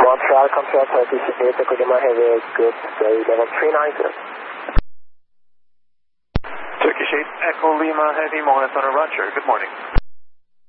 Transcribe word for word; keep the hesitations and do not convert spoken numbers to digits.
Montreal, control Turkish eight, Echo Lima Heavy, good, say level three nine zero. Turkish eight, Echo Lima Heavy, Mohammed on a Roger, good morning.